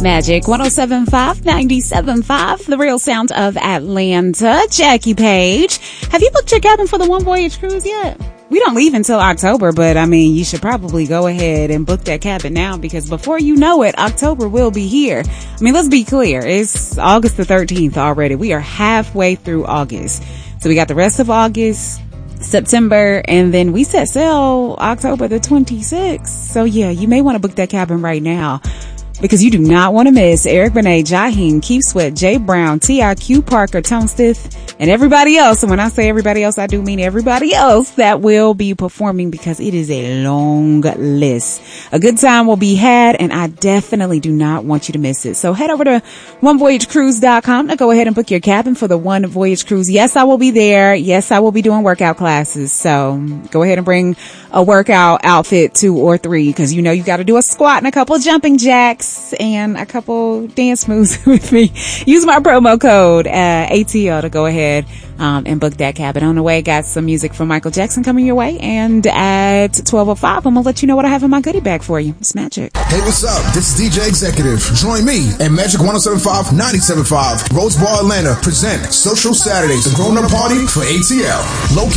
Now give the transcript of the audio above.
Magic 107.5, 97.5, the real sound of Atlanta. Jackie Page. Have you booked your cabin for the One Voyage cruise yet? We don't leave until October, but I mean, you should probably go ahead and book that cabin now because before you know it, October will be here. I mean, let's be clear. It's August the 13th already. We are halfway through August. So we got the rest of August, September, and then we set sail October the 26th. So yeah, you may want to book that cabin right now because you do not want to miss Eric Benet, Jaheim, Keith Sweat, Jay Brown, T.I.Q. Parker, Tone Stith, and everybody else. And when I say everybody else, I do mean everybody else that will be performing because it is a long list. A good time will be had, and I definitely do not want you to miss it. So head over to onevoyagecruise.com to go ahead and book your cabin for the One Voyage Cruise. Yes, I will be there. Yes, I will be doing workout classes. So go ahead and bring a workout outfit, 2 or 3, because you know you got to do a squat and a couple of jumping jacks and a couple dance moves with me. Use my promo code ATL to go ahead and book that cabin. On the way, got some music from Michael Jackson coming your way, and at 12:05 I'm gonna let you know what I have in my goodie bag for you. It's Magic. Hey, what's up? This is DJ Executive. Join me and Magic 107.5 97.5 Rose Bar Atlanta present Social Saturdays, the grown-up party for ATL.